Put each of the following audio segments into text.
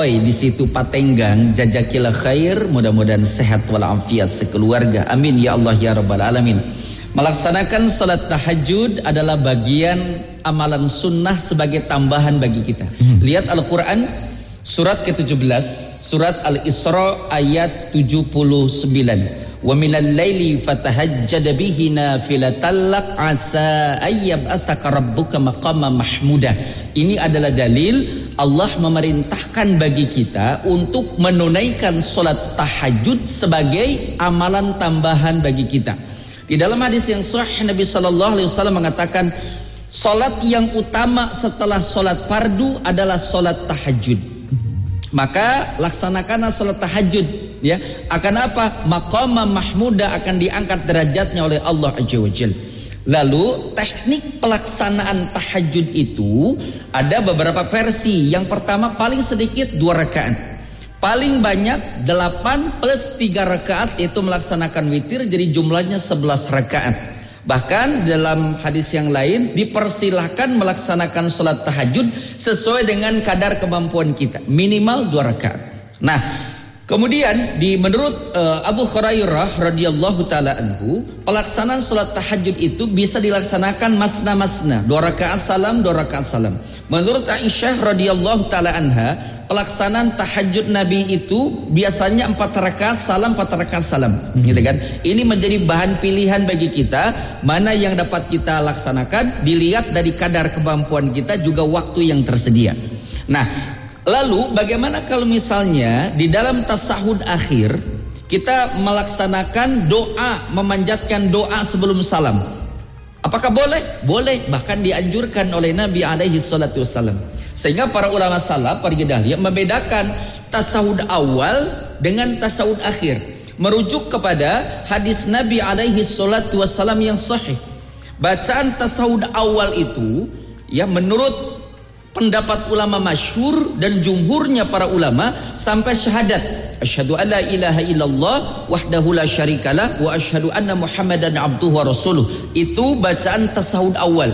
di situ Patenggang, jazakillah khair, mudah-mudahan sehat walafiat sekeluarga, amin ya Allah ya rabbal alamin. Melaksanakan salat tahajud adalah bagian amalan sunnah sebagai tambahan bagi kita. Lihat Al-Quran surat ke-17, surat Al-Isra ayat 79. Wa minal laili fatahajjad bihi nafilatan lak asa ayyab'atsaka rabbuka maqama mahmuda. Ini adalah dalil Allah memerintahkan bagi kita untuk menunaikan salat tahajud sebagai amalan tambahan bagi kita. Di dalam hadis yang sahih Nabi sallallahu alaihi wasallam mengatakan salat yang utama setelah salat fardu adalah salat tahajud. Maka laksanakanlah salat tahajud, ya. Akan apa? Maqama mahmuda, akan diangkat derajatnya oleh Allah Azza wa Jalla. Lalu teknik pelaksanaan tahajud itu ada beberapa versi. Yang pertama paling sedikit 2 rakaat. Paling banyak 8 plus 3 rakaat, yaitu melaksanakan witir, jadi jumlahnya 11 rakaat. Bahkan dalam hadis yang lain dipersilahkan melaksanakan sholat tahajud sesuai dengan kadar kemampuan kita, minimal 2 rakaat. Nah, kemudian menurut Abu Hurairah radhiyallahu taala anhu, pelaksanaan sholat tahajud itu bisa dilaksanakan masna-masna, 2 rakaat salam, 2 rakaat salam. Menurut Aisyah radhiyallahu taala anha, pelaksanaan tahajud Nabi itu biasanya 4 rakaat salam, 4 rakaat salam, gitu kan? Ini menjadi bahan pilihan bagi kita, mana yang dapat kita laksanakan, dilihat dari kadar kemampuan kita juga waktu yang tersedia. Nah, lalu bagaimana kalau misalnya di dalam tasahud akhir kita melaksanakan doa, memanjatkan doa sebelum salam? Apakah boleh? Boleh, bahkan dianjurkan oleh Nabi alaihi salatu wassalam. Sehingga para ulama salaf, para dahlia membedakan tasawud awal dengan tasawud akhir, merujuk kepada hadis Nabi alaihi salatu wassalam yang sahih. Bacaan tasawud awal itu, ya, menurut pendapat ulama masyhur dan jumhurnya para ulama sampai syahadat, asyhadu alla ilaha illallah wahdahu la syarikalah wa asyhadu anna muhammadan abduhu wa rasuluh. Itu bacaan tasawud awal.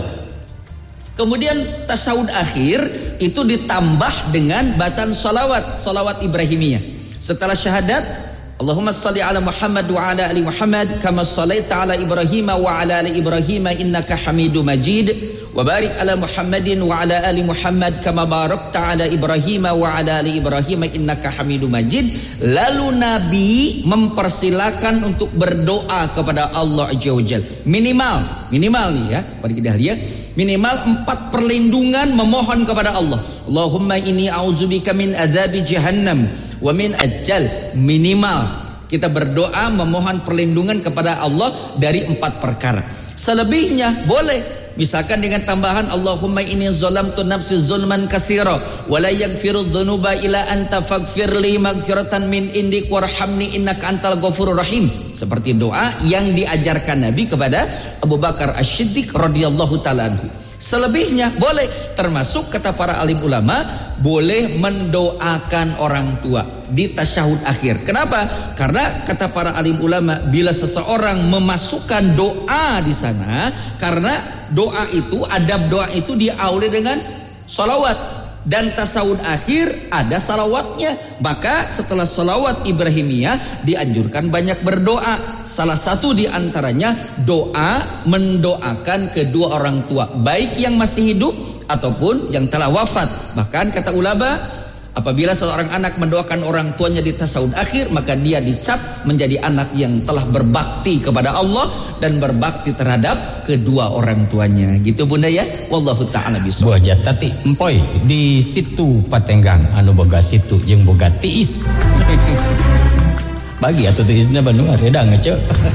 Kemudian tasawud akhir itu ditambah dengan bacaan salawat Ibrahimiyah. Setelah syahadat, Allahumma salli ala Muhammad wa ala ali Muhammad kama sallaita ala Ibrahim wa ala ali Ibrahim innaka Hamidum Majid wa barik ala Muhammadin wa ala ali Muhammad kama barakta ala Ibrahim wa ala ali Ibrahim innaka Hamidum Majid. Lalu Nabi mempersilakan untuk berdoa kepada Allah Azza wa Jalla. Minimal nih ya, bagi dahlia, minimal 4 perlindungan memohon kepada Allah. Allahumma inni a'udzubika min adzabi jahannam wa min ajal. Minimal kita berdoa memohon perlindungan kepada Allah dari 4 perkara. Selebihnya boleh, misalkan dengan tambahan Allahumma inni zalamtu nafsi zulman katsira wa la yaghfiru dzunuba illa anta faghfirli maghfiratan min indik warhamni innaka antal ghafurur rahim. Seperti doa yang diajarkan Nabi kepada Abu Bakar Asy-Siddiq radhiyallahu taala anhu. Selebihnya boleh, termasuk kata para alim ulama boleh mendoakan orang tua di tasyahud akhir. Kenapa? Karena kata para alim ulama, bila seseorang memasukkan doa di sana, karena doa itu, adab doa itu diawali dengan salawat, dan tasawud akhir ada salawatnya. Maka setelah salawat Ibrahimiyah dianjurkan banyak berdoa. Salah satu diantaranya doa mendoakan kedua orang tua, baik yang masih hidup ataupun yang telah wafat. Bahkan kata ulama, apabila seorang anak mendoakan orang tuanya di tasawud akhir, maka dia dicap menjadi anak yang telah berbakti kepada Allah dan berbakti terhadap kedua orang tuanya. Gitu Bunda ya. Wallahu ta'ala bisawab. Buah jatati empoy di situ Patenggang anu boga situ jeung boga tiis. Bagi atuh tiisna Bandung areda ngece.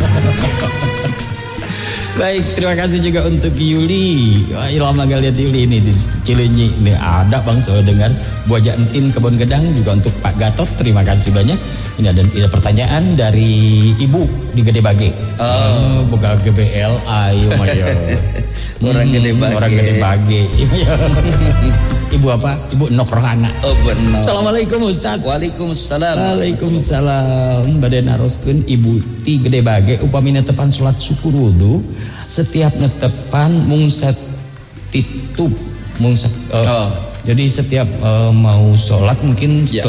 Baik, terima kasih juga untuk Yuli. Wah, lama gak lihat Yuli ini di Cileunyi. Ini ada Bang, selalu dengar. Buaja Entin Kebon Gedang, juga untuk Pak Gatot, terima kasih banyak. Ini ada pertanyaan dari Ibu di Gede Bage. Boga GBL, ayo mayo. Orang Gede Bage. Orang Gede Bage. Ibu apa? Ibu Nok Rohana. Oh benar. Assalamualaikum Ustaz. Waalaikumsalam. Waalaikumsalam. Badai naroskeun Ibu ti Gede Bage upami netepan salat syukur wudu, setiap netepan mung satitup mung jadi setiap mau salat mungkin